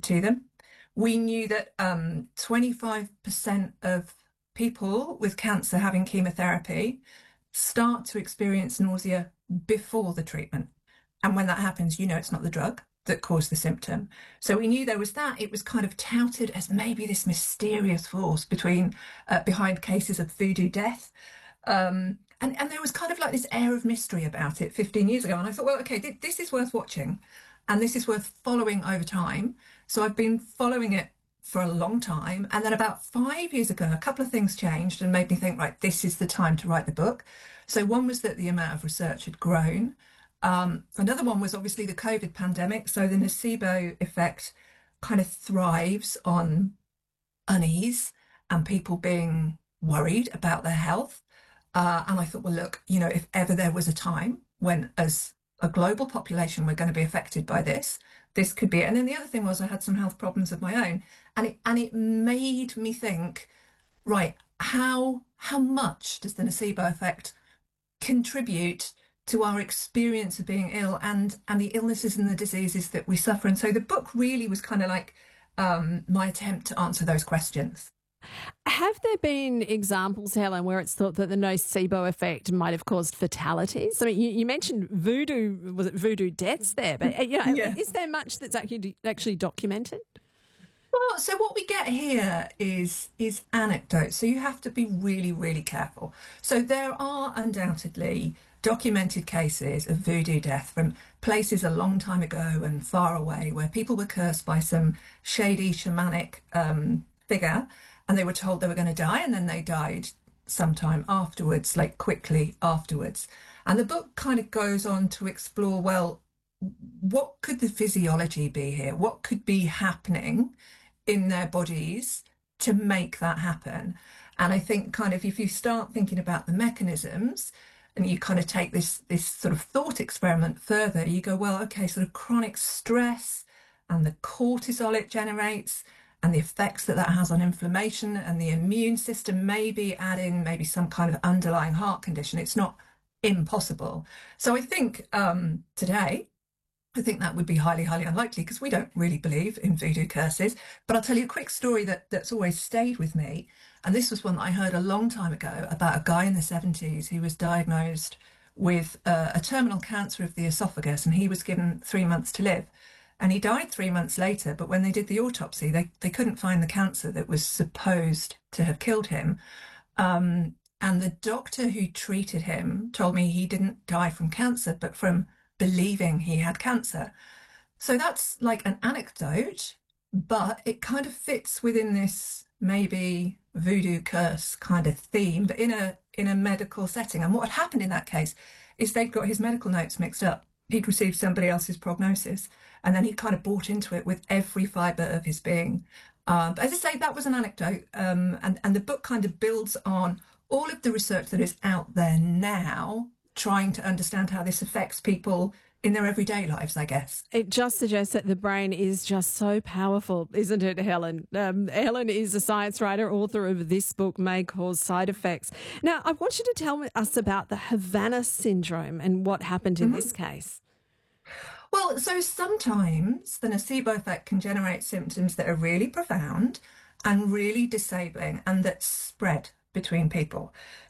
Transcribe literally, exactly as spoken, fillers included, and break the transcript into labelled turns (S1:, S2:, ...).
S1: to them. We knew that um, twenty-five percent of people with cancer having chemotherapy start to experience nausea before the treatment. And when that happens, you know it's not the drug that caused the symptom. So we knew there was that. It was kind of touted as maybe this mysterious force between uh, behind cases of voodoo death. Um, and, and there was kind of like this air of mystery about it fifteen years ago. And I thought, well, okay, th- this is worth watching and this is worth following over time. So I've been following it for a long time. And then about five years ago, a couple of things changed and made me think, right, this is the time to write the book. So one was that the amount of research had grown. Um, another one was obviously the COVID pandemic. So the nocebo effect kind of thrives on unease and people being worried about their health. Uh, and I thought, well, look, you know, if ever there was a time when, as a global population, we're going to be affected by this, this could be it. And then the other thing was I had some health problems of my own, and it and it made me think, right, how how much does the nocebo effect contribute to our experience of being ill and and the illnesses and the diseases that we suffer? And so the book really was kind of like um, my attempt to answer those questions.
S2: Have there been examples, Helen, where it's thought that the nocebo effect might have caused fatalities? I mean, you, you mentioned voodoo, was it voodoo deaths there? But uh, you know,
S1: Yeah.
S2: is there much that's actually actually documented?
S1: Well, so what we get here is is anecdotes. So you have to be really, really careful. So there are undoubtedly documented cases of voodoo death from places a long time ago and far away where people were cursed by some shady shamanic um, figure, and they were told they were going to die, and then they died sometime afterwards, like quickly afterwards. And the book kind of goes on to explore, well, what could the physiology be here? What could be happening in their bodies to make that happen? And I think kind of if you start thinking about the mechanisms and you kind of take this this sort of thought experiment further, you go, well, okay, sort of chronic stress and the cortisol it generates and the effects that that has on inflammation and the immune system, maybe add in maybe some kind of underlying heart condition. It's not impossible. So I think um, today, I think that would be highly, highly unlikely because we don't really believe in voodoo curses. But I'll tell you a quick story that, that's always stayed with me. And this was one that I heard a long time ago about a guy in the seventies who was diagnosed with uh, a terminal cancer of the esophagus, and he was given three months to live. And he died three months later, but when they did the autopsy, they, they couldn't find the cancer that was supposed to have killed him. Um, and the doctor who treated him told me he didn't die from cancer, but from believing he had cancer. So that's like an anecdote, but it kind of fits within this maybe voodoo curse kind of theme, but in a in a medical setting. And what had happened in that case is they'd got his medical notes mixed up. He'd received somebody else's prognosis, and then he kind of bought into it with every fibre of his being. Um, but as I say, that was an anecdote, um, and and the book kind of builds on all of the research that is out there now, trying to understand how this affects people in their everyday lives, I guess.
S2: It just suggests that the brain is just so powerful, isn't it, Helen? Um, Helen is a science writer, author of this book, May Cause Side Effects. Now, I want you to tell us about the Havana syndrome and what happened in mm-hmm. this case.
S1: Well, so sometimes the nocebo effect can generate symptoms that are really profound and really disabling and that spread between people.